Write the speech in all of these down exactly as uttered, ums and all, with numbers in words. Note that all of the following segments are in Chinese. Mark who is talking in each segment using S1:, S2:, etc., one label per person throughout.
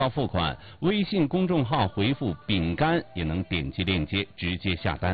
S1: 到付款，微信公众号回复“饼干”也能点击链接直接下单。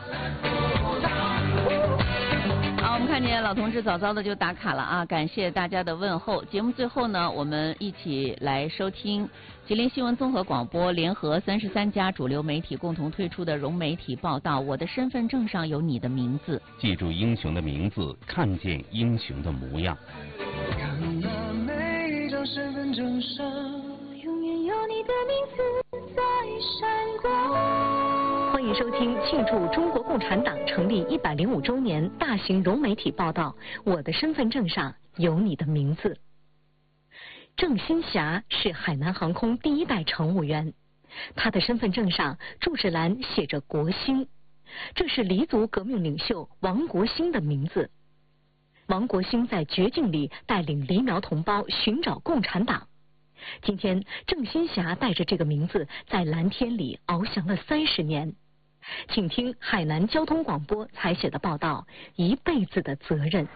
S2: 好，我们看见老同志早早的就打卡了啊，感谢大家的问候。节目最后呢，我们一起来收听吉林新闻综合广播联合三十三家主流媒体共同推出的融媒体报道《我的身份证上有你的名字》，
S1: 记住英雄的名字，看见英雄的模样。
S3: 看那每一张身份证上，永远有你的名字在闪光。
S4: 欢迎收听庆祝中国共产党成立一百零五周年大型融媒体报道《我的身份证上有你的名字》。郑新霞是海南航空第一代乘务员，他的身份证上注释栏写着国兴，这是黎族革命领袖王国兴的名字。王国兴在绝境里带领黎苗同胞寻找共产党。今天，郑新霞带着这个名字在蓝天里翱翔了三十年。请听海南交通广播采写的报道《一辈子的责任》。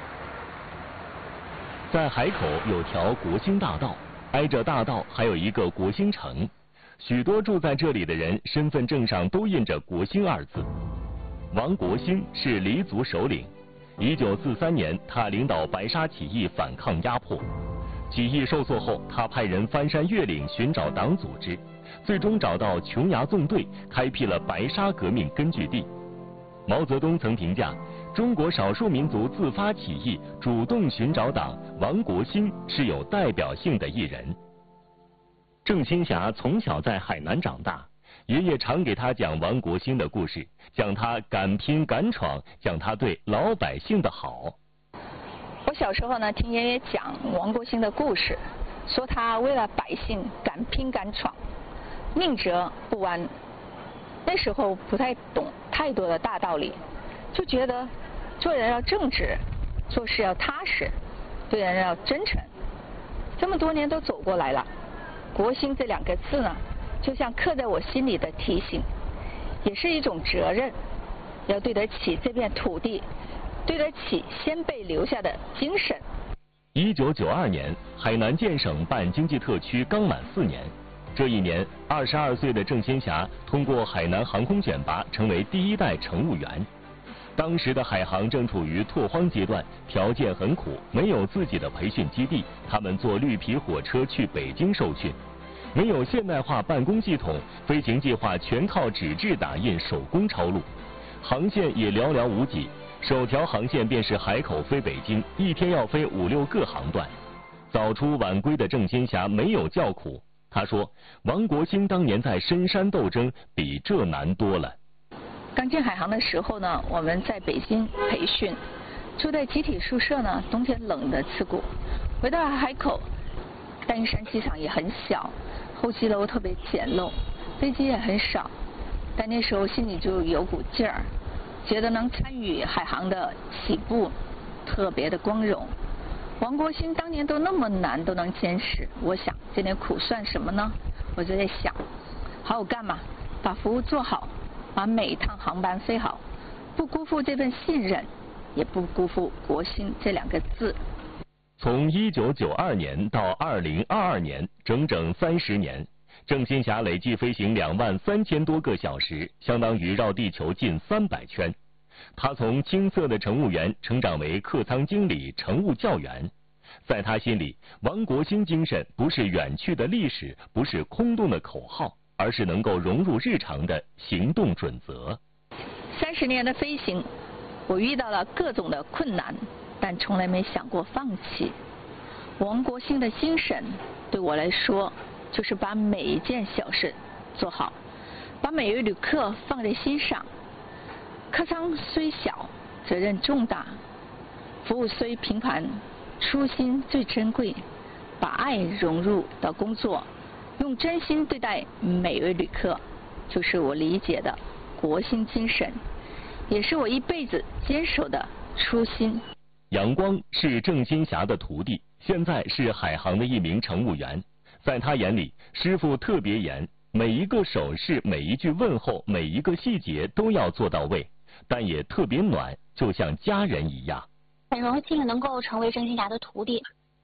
S5: 在海口有条国兴大道，挨着大道还有一个国兴城。许多住在这里的人身份证上都印着国兴二字。王国兴是黎族首领。一九四三年，他领导白沙起义反抗压迫。起义受挫后，他派人翻山越岭寻找党组织，最终找到琼崖纵队，开辟了白沙革命根据地。毛泽东曾评价，中国少数民族自发起义、主动寻找党，王国兴是有代表性的一人。郑新霞从小在海南长大，爷爷常给他讲王国兴的故事，讲他敢拼敢闯，讲他对老百姓的好。
S6: 我小时候呢，听爷爷讲王国兴的故事，说他为了百姓敢拼敢闯，宁折不弯。那时候不太懂太多的大道理，就觉得做人要正直，做事要踏实，对人要真诚。这么多年都走过来了，国兴这两个字呢，就像刻在我心里的提醒，也是一种责任，要对得起这片土地，对得起先辈留下的精神。
S5: 一九九二年，海南建省办经济特区刚满四年。这一年，二十二岁的郑新霞通过海南航空选拔，成为第一代乘务员。当时的海航正处于拓荒阶段，条件很苦，没有自己的培训基地，他们坐绿皮火车去北京受训。没有现代化办公系统，飞行计划全靠纸质打印、手工抄录，航线也寥寥无几。首条航线便是海口飞北京，一天要飞五六个航段。早出晚归的郑新霞没有叫苦。他说，王国兴当年在深山斗争比这难多了。
S6: 刚进海航的时候呢，我们在北京培训，住在集体宿舍呢，冬天冷得刺骨。回到海口，大屿山机场也很小，候机楼特别简陋，飞机也很少，但那时候心里就有股劲儿，觉得能参与海航的起步特别的光荣。王国兴当年都那么难都能坚持，我想这点苦算什么呢？我就在想，好好干嘛，把服务做好，把每一趟航班飞好，不辜负这份信任，也不辜负国兴这两个字。
S5: 从一九九二年到二零二二年，整整三十年，郑新霞累计飞行两万三千多个小时，相当于绕地球近三百圈。他从青涩的乘务员成长为客舱经理、乘务教员。在他心里，王国兴精神不是远去的历史，不是空洞的口号，而是能够融入日常的行动准则。
S6: 三十年的飞行，我遇到了各种的困难，但从来没想过放弃。王国兴的精神对我来说，就是把每一件小事做好，把每位旅客放在心上。客舱虽小，责任重大；服务虽平凡，初心最珍贵。把爱融入到工作，用真心对待每位旅客，就是我理解的国兴精神，也是我一辈子坚守的初心。
S5: 杨光是郑新霞的徒弟，现在是海航的一名乘务员。在他眼里，师傅特别严，每一个手势、每一句问候、每一个细节都要做到位，但也特别暖，就像家人一样。
S7: 很荣幸能够成为郑新霞的徒弟。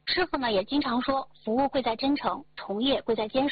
S7: 师傅呢也经常说，服务贵在真诚，从业贵在坚守。